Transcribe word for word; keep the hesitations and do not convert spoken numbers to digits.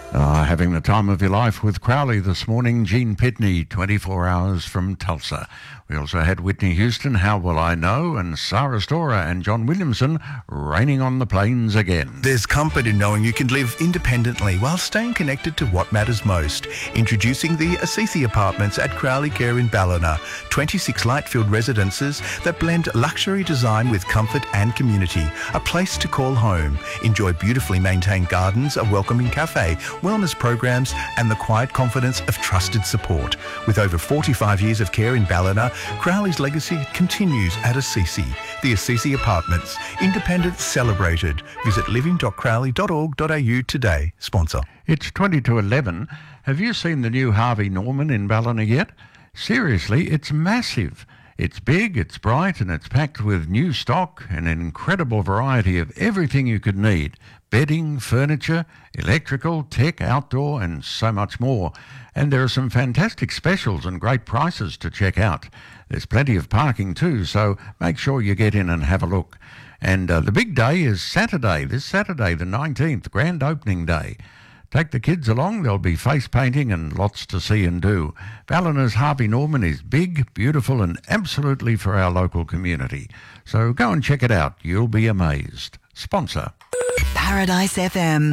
Uh, having the time of your life with Crowley this morning. Gene Pitney, twenty-four hours from Tulsa. We also had Whitney Houston, How Will I Know, and Sarah Storer and John Williamson, Raining on the Plains Again. There's comfort in knowing you can live independently while staying connected to what matters most. Introducing the Assisi Apartments at Crowley Care in Ballina. twenty-six light-filled residences that blend luxury design with comfort and community. A place to call home. Enjoy beautifully maintained gardens, a welcoming cafe, wellness programs and the quiet confidence of trusted support. With over forty-five years of care in Ballina, Crowley's legacy continues at Assisi. The Assisi Apartments. Independence celebrated. Visit living dot crowley dot org dot a u today. Sponsor. It's twenty to eleven. Have you seen the new Harvey Norman in Ballina yet? Seriously, it's massive. It's big, it's bright, and it's packed with new stock and an incredible variety of everything you could need. Bedding, furniture, electrical, tech, outdoor, and so much more. And there are some fantastic specials and great prices to check out. There's plenty of parking too, so make sure you get in and have a look. And uh, the big day is Saturday, this Saturday, the nineteenth, grand opening day. Take the kids along, there'll be face painting and lots to see and do. Ballina's Harvey Norman is big, beautiful and absolutely for our local community. So go and check it out, you'll be amazed. Sponsor. Paradise F M.